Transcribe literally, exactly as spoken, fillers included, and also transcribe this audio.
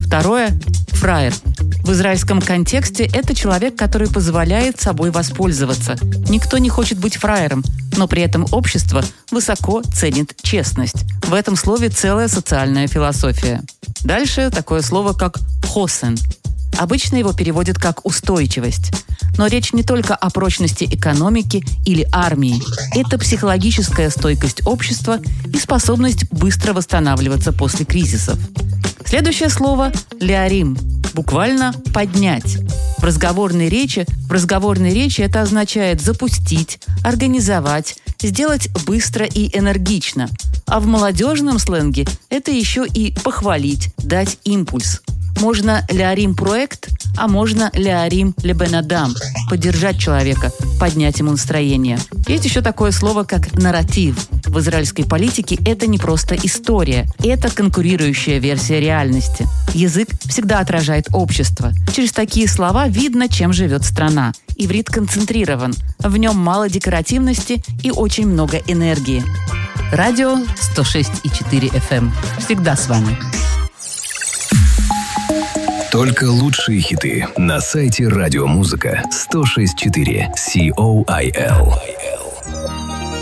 Второе – фраер. В израильском контексте это человек, который позволяет собой воспользоваться. Никто не хочет быть фраером, но при этом общество высоко ценит честность. В этом слове целая социальная философия. Дальше такое слово, как «хосен». Обычно его переводят как «устойчивость». Но речь не только о прочности экономики или армии. Это психологическая стойкость общества и способность быстро восстанавливаться после кризисов. Следующее слово – «леарим», буквально «поднять». В разговорной речи, в разговорной речи это означает запустить, организовать, сделать быстро и энергично. А в молодежном сленге это еще и похвалить, дать импульс. Можно «леарим проект», а можно «леарим лебен-адам» – поддержать человека, поднять ему настроение. Есть еще такое слово, как «нарратив». В израильской политике это не просто история, это конкурирующая версия реальности. Язык всегда отражает общество. Через такие слова видно, чем живет страна. Иврит концентрирован, в нем мало декоративности и очень много энергии. Радио сто шесть и четыре эф эм. Всегда с вами. Только лучшие хиты на сайте радиомузыка сто шесть и четыре си о ай эл.